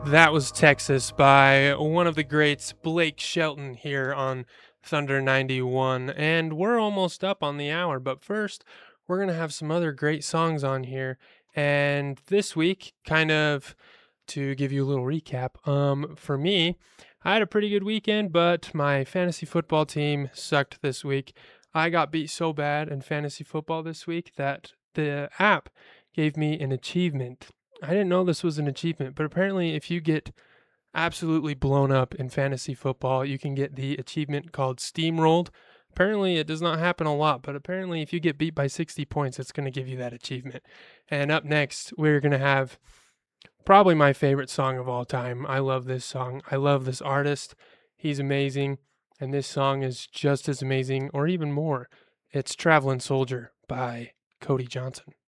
That was Texas by one of the greats, Blake Shelton, here on Thunder 91. And we're almost up on the hour, but first, we're going to have some other great songs on here. And this week, kind of to give you a little recap, for me, I had a pretty good weekend, but my fantasy football team sucked this week. I got beat so bad in fantasy football this week that the app gave me an achievement. I didn't know this was an achievement, but apparently, if you get absolutely blown up in fantasy football, you can get the achievement called Steamrolled. Apparently, it does not happen a lot, but apparently, if you get beat by 60 points, it's going to give you that achievement. And up next, we're going to have probably my favorite song of all time. I love this song. I love this artist. He's amazing. And this song is just as amazing, or even more. It's Traveling Soldier by Cody Johnson.